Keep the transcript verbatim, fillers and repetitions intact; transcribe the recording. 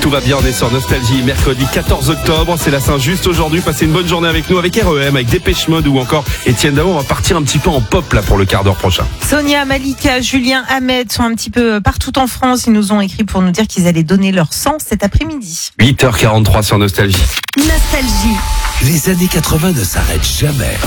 Tout va bien, on est sur Nostalgie, mercredi quatorze octobre, c'est la Saint-Just aujourd'hui. Passez une bonne journée avec nous, avec R E M, avec Dépêche Mode ou encore Etienne Dao. On va partir un petit peu en pop là pour le quart d'heure prochain. Sonia, Malika, Julien, Ahmed sont un petit peu partout en France. Ils nous ont écrit pour nous dire qu'ils allaient donner leur sang cet après-midi. huit heures quarante-trois sur Nostalgie. Nostalgie. Les années quatre-vingts ne s'arrêtent jamais.